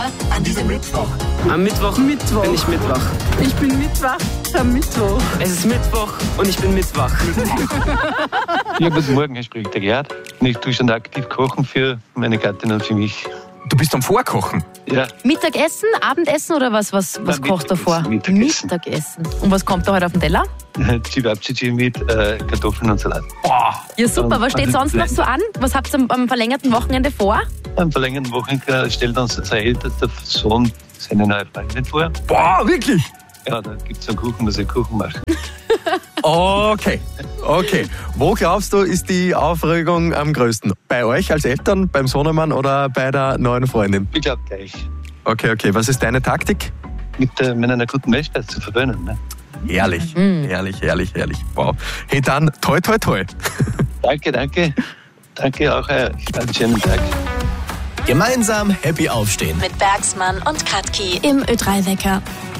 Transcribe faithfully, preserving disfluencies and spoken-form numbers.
Wetter an diesem Mittwoch. Am Mittwoch, Mittwoch. bin ich Mittwoch. Ich bin Mittwoch am Mittwoch. Es ist Mittwoch und ich bin Mittwoch. Ja, guten Morgen, hier spricht der Gerd. Und ich tue schon aktiv kochen für meine Gattin und für mich. Du bist am Vorkochen? Ja. Mittagessen, Abendessen oder was, was, was Nein, kochst du vor? Mittagessen. Mittagessen. Und was kommt da heute auf den Teller? Chibabchichi mit äh, Kartoffeln und Salat. Boah. Ja, super. Was steht Also sonst noch so an? Was habt ihr am, am verlängerten Wochenende vor? Am verlängerten Wochenende stellt uns sein ältester Sohn seine neue Freundin vor. Boah, wirklich? Ja, da gibt es einen Kuchen, dass ich Kuchen mache. Okay, okay. Wo glaubst du, ist die Aufregung am größten? Bei euch als Eltern, beim Sohnemann oder bei der neuen Freundin? Ich glaube gleich. Okay, okay. Was ist deine Taktik? Mit, äh, mit einer guten Milchspeise zu verwöhnen. Ne? Ehrlich, ehrlich, ehrlich, ehrlich. Wow. Hey, dann toi, toi, toi. Danke, danke. Danke auch. Äh, einen schönen Tag. Gemeinsam happy aufstehen. Mit Bergsmann und Katki. Im Ö drei Wecker.